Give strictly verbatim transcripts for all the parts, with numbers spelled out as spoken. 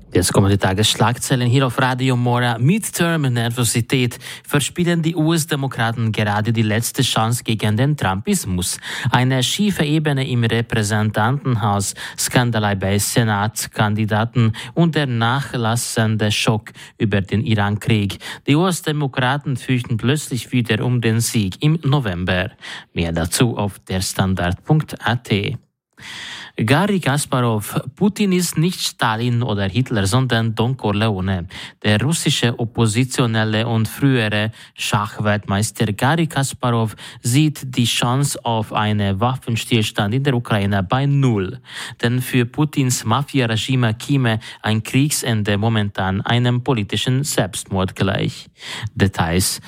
Jetzt kommen die Tagesschlagzeilen hier auf Radio Mora. Midterm-Nervosität. Verspielen die U S-Demokraten gerade die letzte Chance gegen den Trumpismus? Eine schiefe Ebene im Repräsentantenhaus, Skandalei bei Senatskandidaten und der nachlassende Schock über den Iran-Krieg. Die U S-Demokraten fürchten plötzlich wieder um den Sieg im November. Mehr dazu auf der Standard punkt a t. Garry Kasparov: Putin ist nicht Stalin oder Hitler, sondern Don Corleone. Der russische Oppositionelle und frühere Schachweltmeister Garry Kasparov sieht die Chance auf einen Waffenstillstand in der Ukraine bei Null. Denn für Putins Mafia-Regime käme ein Kriegsende momentan einem politischen Selbstmord gleich. Details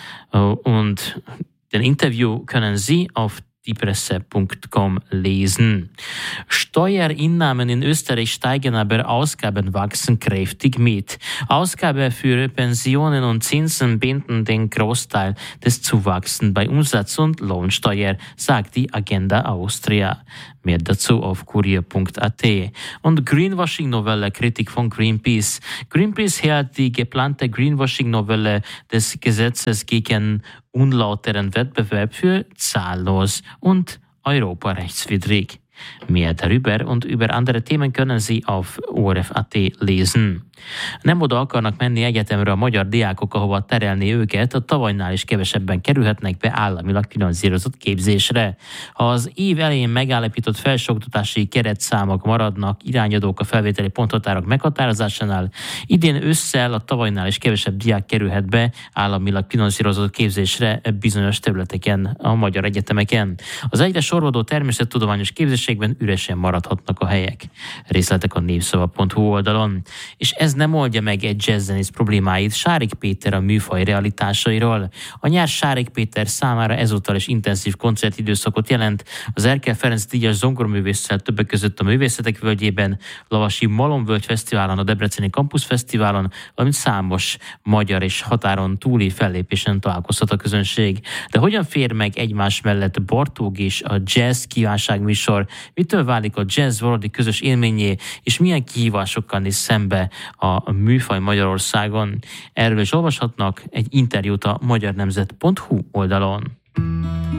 und den Interview können Sie auf diepresse punkt com lesen. Steuerinnahmen in Österreich steigen, aber Ausgaben wachsen kräftig mit. Ausgaben für Pensionen und Zinsen binden den Großteil des Zuwachses bei Umsatz- und Lohnsteuer, sagt die Agenda Austria. Mehr dazu auf kurier punkt a t. Und Greenwashing-Novelle, Kritik von Greenpeace. Greenpeace hält die geplante Greenwashing-Novelle des Gesetzes gegen unlauteren Wettbewerb für zahllos und europarechtswidrig. Mehr darüber und über andere Themen können Sie auf o r f punkt a t lesen. Nem oda akarnak menni egyetemre a magyar diákok, ahova terelni őket, a tavalynál is kevesebben kerülhetnek be államilag finanszírozott képzésre. Ha az év elején megállapított felsőoktatási keretszámok maradnak irányadók a felvételi ponthatárok meghatározásánál, idén ősszel a tavalynál is kevesebb diák kerülhet be államilag finanszírozott képzésre bizonyos területeken, a magyar egyetemeken. Az egyre sorvadó természettudományos képzésekben üresen maradhatnak a helyek. Részletek a népszava pont hu oldalon. És ez nem oldja meg egy jazzzenész problémáit. Sárik Péter a műfaj realitásairól. A nyár Sárik Péter számára ezúttal is intenzív koncertidőszakot jelent. Az Erkel Ferenc díjas zongorművésszel többek között a Művészetek Völgyében, Lavasi Malomvölgy Fesztiválon, a Debreceni Campus Fesztiválon, valamint számos magyar és határon túli fellépésen találkozhat a közönség. De hogyan fér meg egymás mellett Bartók és a jazz kívánságműsor? Mitől válik a jazz valódi közös élményé, és milyen kihívásokkal néz szembe a műfaj Magyarországon? Erről is olvashatnak egy interjút a magyarnemzet pont hu oldalon.